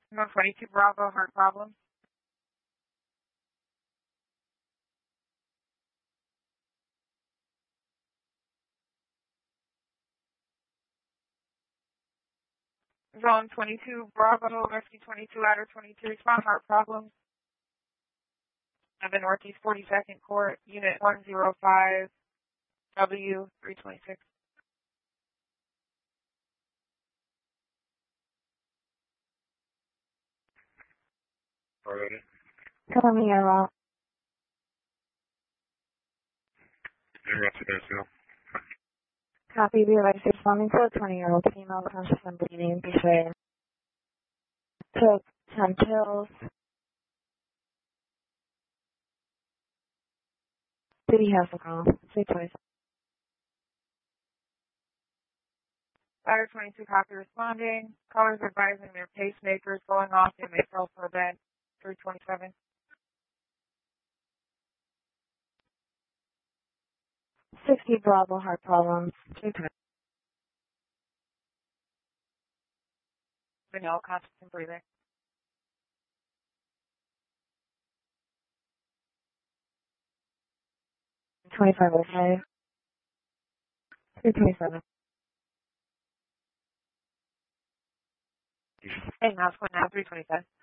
Zone 22 Bravo, heart problem. Zone 22 Bravo, Rescue 22, Ladder 22, respond, heart problem. Of the Northeast 42nd Court, Unit 105, W326. Already. Cover me, Arrow. You're up to that, Copy, be advised responding to a 20-year-old female conscious and bleeding, betrayed. Took 10 pills. Did he have alcohol? 327. Ladder 22 copy responding. Callers advising their pacemakers going off. They may fall for a bed. 327. 60 Bravo, heart problems. 327. Vanilla, conscious and breathing. $25, okay. 327. Hey, mouse point now, 327.